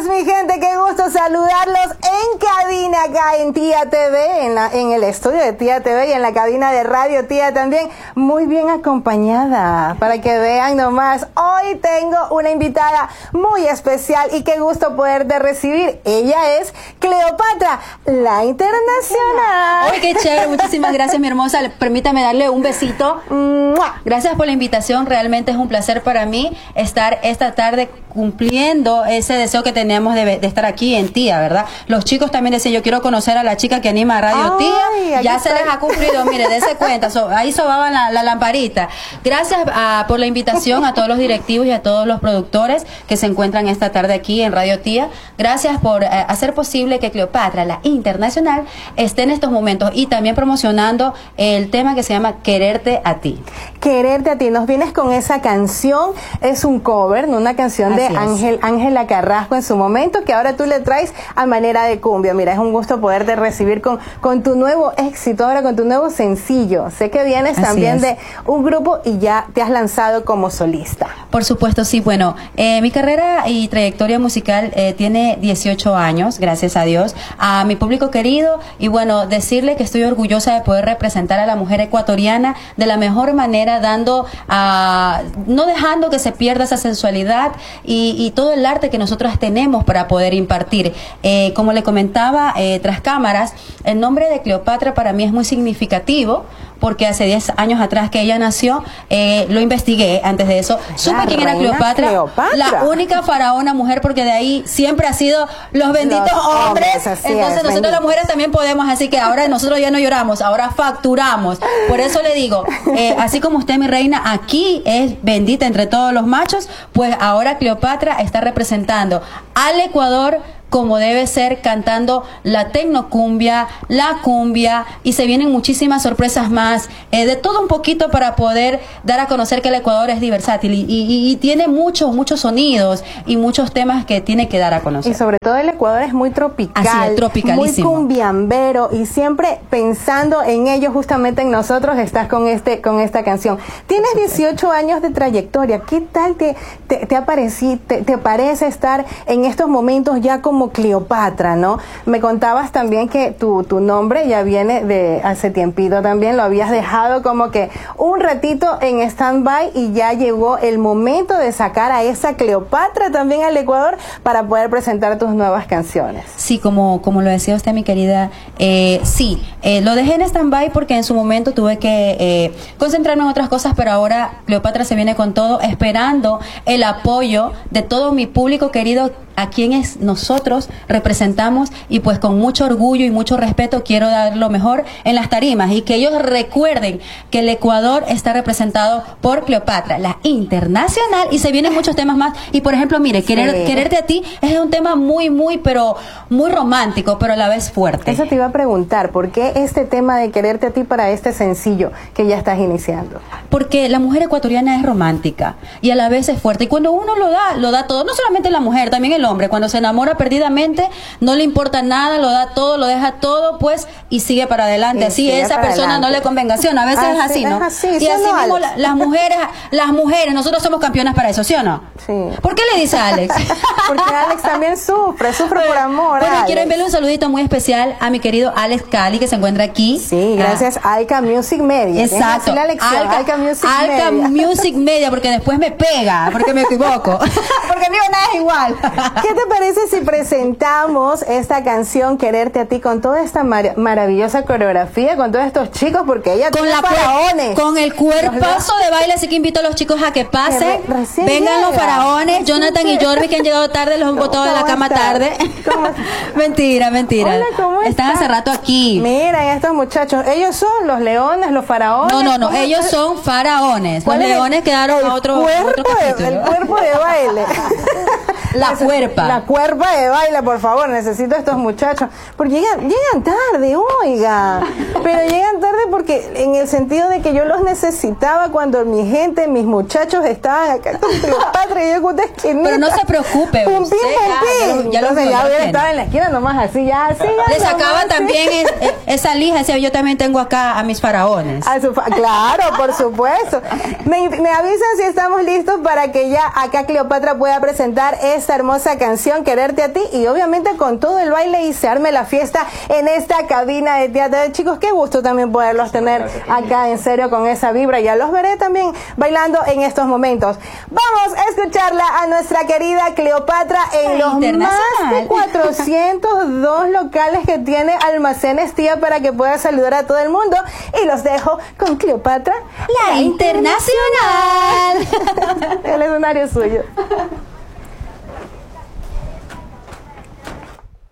tardes, mi gente, qué gusto saludarlos en cabina acá en Tía TV, en el estudio de Tía TV y en la cabina de Radio Tía también, muy bien acompañada, para que vean nomás. Hoy tengo una invitada muy especial y qué gusto poderte recibir. Ella es Cleopatra, la internacional. ¡Ay, qué chévere! Muchísimas gracias, mi hermosa. Permítame darle un besito. Gracias por la invitación, realmente es un placer para mí estar esta tarde cumpliendo ese deseo que tenemos de estar aquí en Tía, ¿verdad? Los chicos también decían, yo quiero conocer a la chica que anima a Radio Tía. Ya se les ha cumplido, mire, dése cuenta, ahí sobaban la lamparita. Gracias por la invitación a todos los directivos y a todos los productores que se encuentran esta tarde aquí en Radio Tía. Gracias por hacer posible que Cleopatra, la internacional, esté en estos momentos y también promocionando el tema que se llama Quererte a ti. Quererte a ti, nos vienes con esa canción, es un cover, ¿no? Una canción de Ángela Carrasco en su momento, que ahora tú le traes a manera de cumbia. Mira, es un gusto poderte recibir con tu nuevo éxito, ahora con tu nuevo sencillo. Sé que vienes también de un grupo y ya te has lanzado como solista. Por supuesto, sí. Bueno, mi carrera y trayectoria musical tiene 18 años, gracias a Dios. A mi público querido, y bueno, decirle que estoy orgullosa de poder representar a la mujer ecuatoriana de la mejor manera, no dejando que se pierda esa sensualidad y todo el arte que nosotros tenemos para poder impartir. Como le comentaba tras cámaras, el nombre de Cleopatra para mí es muy significativo, porque hace 10 años atrás que ella nació, lo investigué antes de eso, supe quién era Cleopatra, la única faraona mujer, porque de ahí siempre ha sido los benditos hombres. Entonces nosotros las mujeres también podemos, así que ahora nosotros ya no lloramos, ahora facturamos. Por eso le digo, así como usted, mi reina, aquí es bendita entre todos los machos, pues ahora Cleopatra está representando al Ecuador como debe ser, cantando la tecnocumbia, la cumbia, y se vienen muchísimas sorpresas más, de todo un poquito para poder dar a conocer que el Ecuador es versátil y tiene muchos sonidos y muchos temas que tiene que dar a conocer. Y sobre todo el Ecuador es muy tropical, así es, tropicalísimo, muy cumbiambero, y siempre pensando en ello, justamente en nosotros, estás con esta canción. Tienes 18 años de trayectoria. ¿Qué tal te parece estar en estos momentos ya como Cleopatra, ¿no? Me contabas también que tu nombre ya viene de hace tiempito también, lo habías dejado como que un ratito en stand-by y ya llegó el momento de sacar a esa Cleopatra también al Ecuador para poder presentar tus nuevas canciones. Sí, como lo decía usted, mi querida, lo dejé en stand-by porque en su momento tuve que concentrarme en otras cosas, pero ahora Cleopatra se viene con todo, esperando el apoyo de todo mi público querido, a quienes nosotros representamos, y pues con mucho orgullo y mucho respeto quiero dar lo mejor en las tarimas y que ellos recuerden que el Ecuador está representado por Cleopatra, la internacional, y se vienen muchos temas más. Y por ejemplo, mire, Quererte a ti es un tema muy romántico, pero a la vez fuerte. Eso te iba a preguntar, ¿por qué este tema de Quererte a ti para este sencillo que ya estás iniciando? Porque la mujer ecuatoriana es romántica y a la vez es fuerte, y cuando uno lo da todo, no solamente la mujer, también el hombre, cuando se enamora perdidamente, no le importa nada, lo da todo, lo deja todo, pues, y sigue para adelante. Así esa persona no le convengación, a veces es así, ¿no? Y así mismo las mujeres, nosotros somos campeonas para eso, ¿sí o no? Sí. ¿Por qué le dice a Alex? Porque Alex también sufre por amor. Bueno, Alex, quiero enviarle un saludito muy especial a mi querido Alex Cali, que se encuentra aquí. Sí, gracias a Alka Music Media. Exacto. Alka Music Media, porque después me pega, porque me equivoco. Porque mío nada es igual. ¿Qué te parece si presentamos esta canción Quererte a ti con toda esta maravillosa coreografía, con todos estos chicos, porque ella tiene faraones? Con el cuerpazo de baile, así que invito a los chicos a que pasen. Vengan los faraones, Jonathan y Jorvi, que han llegado tarde, los han botado de la cama tarde. Mentira. Hola, ¿cómo están hace rato aquí. Miren, estos muchachos, ellos son los leones, los faraones. No, ellos son faraones. Los leones quedaron a otro capítulo. El cuerpo de baile. La cuerpa de baile, por favor, necesito a estos muchachos, porque llegan tarde, oiga, pero llegan tarde porque en el sentido de que yo los necesitaba cuando mi gente, mis muchachos estaban acá con Cleopatra y yo con esta esquinita. Pero no se preocupe, ya hubiera estado en la esquina nomás así, ya. Le sacaba también esa lija, decía, yo también tengo acá a mis faraones. Claro, por supuesto. Me avisan si estamos listos para que ya acá Cleopatra pueda presentar esta hermosa canción, Quererte a ti, y obviamente con todo el baile y se arme la fiesta en esta cabina de teatro. Chicos, qué gusto también poderlos tener acá, en serio, con esa vibra. Ya los veré también bailando en estos momentos. Vamos a escucharla a nuestra querida Cleopatra en los más de 402 locales que tiene Almacenes Tía, para que pueda saludar a todo el mundo. Y los dejo con Cleopatra, la internacional. El escenario es suyo.